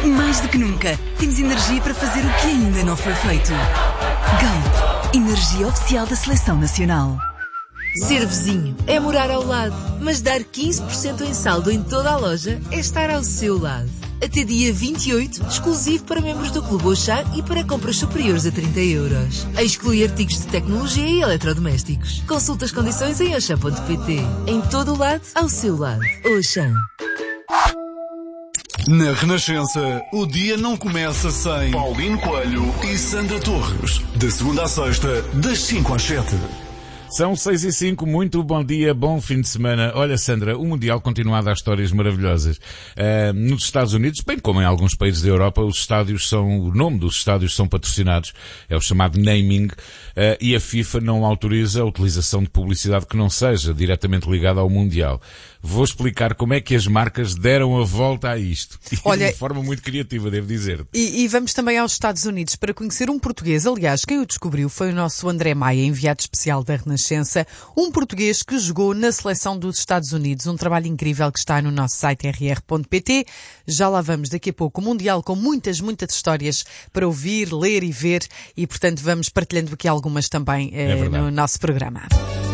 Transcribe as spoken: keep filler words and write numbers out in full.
Mais do que nunca, temos energia para fazer o que ainda não foi feito. Galp, energia oficial da Seleção Nacional. Ser vizinho é morar ao lado, mas dar quinze por cento em saldo em toda a loja é estar ao seu lado. Até dia vinte e oito, exclusivo para membros do Clube Auchan e para compras superiores a trinta euros. A excluir artigos de tecnologia e eletrodomésticos. Consulte as condições em auchan ponto pt. Em todo o lado, ao seu lado. Auchan. Na Renascença, o dia não começa sem Paulino Coelho e Sandra Torres. De segunda a sexta, das cinco às sete. São seis e cinco, muito bom dia, bom fim de semana. Olha, Sandra, o Mundial continua a dar histórias maravilhosas. Uh, nos Estados Unidos, bem como em alguns países da Europa, os estádios são, o nome dos estádios são patrocinados, é o chamado naming, uh, e a FIFA não autoriza a utilização de publicidade que não seja diretamente ligada ao Mundial. Vou explicar como é que as marcas deram a volta a isto. Olha, de forma muito criativa, devo dizer. E, e vamos também aos Estados Unidos para conhecer um português. Aliás, quem o descobriu foi o nosso André Maia, enviado especial da Renascença. Um português que jogou na seleção dos Estados Unidos. Um trabalho incrível que está no nosso site r r ponto p t. Já lá vamos daqui a pouco. O Mundial com muitas, muitas histórias para ouvir, ler e ver. E, portanto, vamos partilhando aqui algumas também eh, é no nosso programa.